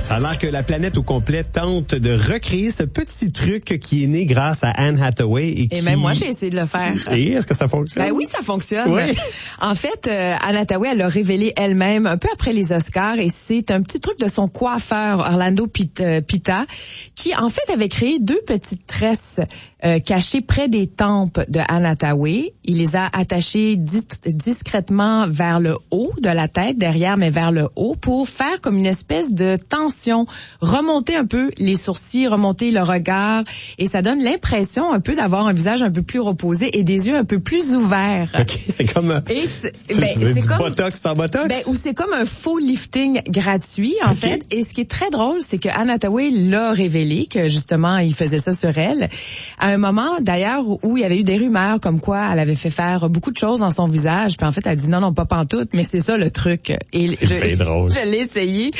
Alors que la planète au complet tente de recréer ce petit truc qui est né grâce à Anne Hathaway. Et même moi, j'ai essayé de le faire. Et est-ce que ça fonctionne? Ben oui, ça fonctionne. Oui. En fait, Anne Hathaway, elle l'a révélé elle-même un peu après les Oscars et c'est un petit truc de son coiffeur, Orlando Pita, qui en fait avait créé 2 petites tresses cachées près des tempes de Anne Hathaway. Il les a attachées discrètement vers le haut de la tête, derrière, mais vers le haut, pour faire comme une espèce de tension, remonter un peu les sourcils, remonter le regard, et ça donne l'impression un peu d'avoir un visage un peu plus reposé et des yeux un peu plus ouverts. OK, c'est comme c'est du botox sans botox? Ou c'est comme un faux lifting gratuit, en fait. Et ce qui est très drôle, c'est que Anne Hathaway l'a révélé, que justement, il faisait ça sur elle. À un moment, d'ailleurs, où il y avait eu des rumeurs comme quoi elle avait fait faire beaucoup de choses dans son visage. Puis en fait, elle dit non, pas pantoute, mais c'est ça le truc. Et c'est drôle. Je l'ai essayé.